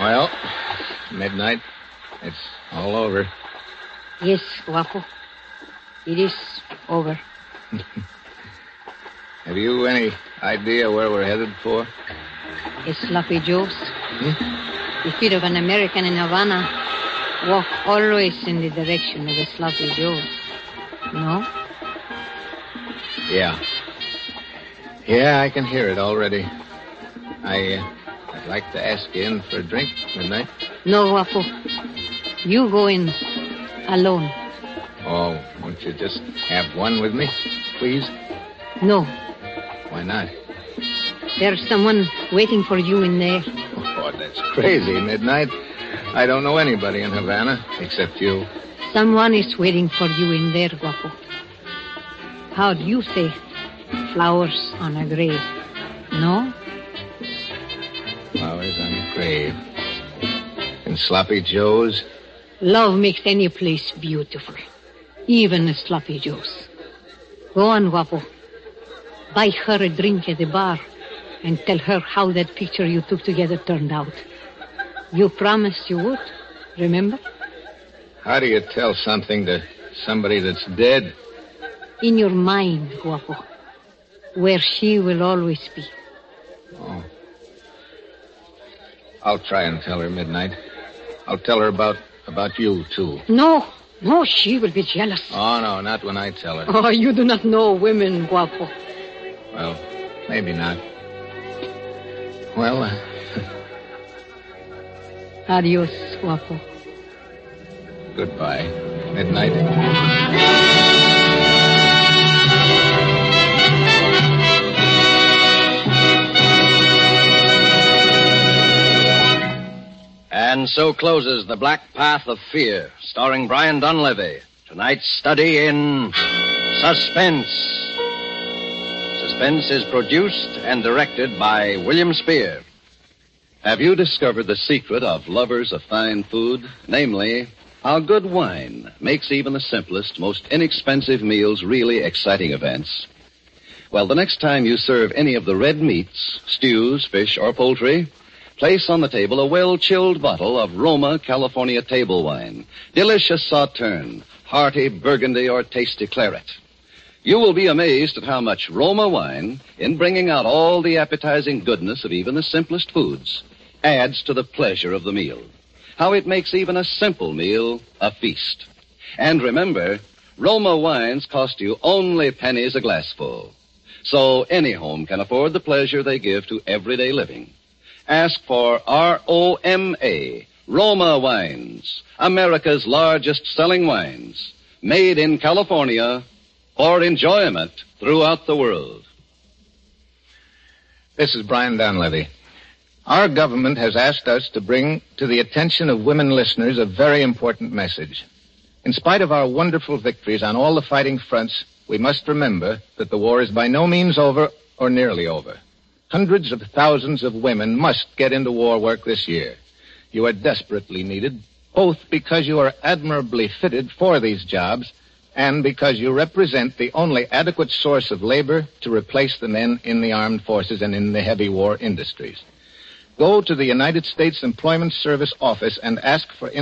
Well, midnight. It's all over. Yes, Guapo. It is over. Have you any idea where we're headed for? A Sloppy Joe's. The feet of an American in Havana walk always in the direction of a Sloppy Joe's. No? Yeah. Yeah, I can hear it already. I'd like to ask you in for a drink, midnight. No, Guapo. You go in alone. Oh, won't you just have one with me, please? No. Why not? There's someone waiting for you in there. Oh, that's crazy, midnight. I don't know anybody in Havana except you. Someone is waiting for you in there, Guapo. How do you say flowers on a grave? No? Flowers on a grave. In Sloppy Joe's? Love makes any place beautiful. Even a Sloppy Joe's. Go on, Guapo. Buy her a drink at the bar and tell her how that picture you took together turned out. You promised you would, remember? How do you tell something to somebody that's dead? In your mind, Guapo. Where she will always be. Oh. I'll try and tell her, midnight. I'll tell her about you, too. No, she will be jealous. Oh, no, not when I tell her. Oh, you do not know women, Guapo. Well, maybe not. Well, Adios, Guapo. Goodbye, midnight. And so closes The Black Path of Fear, starring Brian Donlevy. Tonight's study in Suspense. Suspense is produced and directed by William Spear. Have you discovered the secret of lovers of fine food? Namely, how good wine makes even the simplest, most inexpensive meals really exciting events? Well, the next time you serve any of the red meats, stews, fish, or poultry, place on the table a well-chilled bottle of Roma California table wine. Delicious sauterne, hearty burgundy, or tasty claret. You will be amazed at how much Roma wine, in bringing out all the appetizing goodness of even the simplest foods, adds to the pleasure of the meal. How it makes even a simple meal a feast. And remember, Roma wines cost you only pennies a glassful. So any home can afford the pleasure they give to everyday living. Ask for R-O-M-A, Roma Wines, America's largest selling wines, made in California for enjoyment throughout the world. This is Brian Donlevy. Our government has asked us to bring to the attention of women listeners a very important message. In spite of our wonderful victories on all the fighting fronts, we must remember that the war is by no means over or nearly over. Hundreds of thousands of women must get into war work this year. You are desperately needed, both because you are admirably fitted for these jobs and because you represent the only adequate source of labor to replace the men in the armed forces and in the heavy war industries. Go to the United States Employment Service office and ask for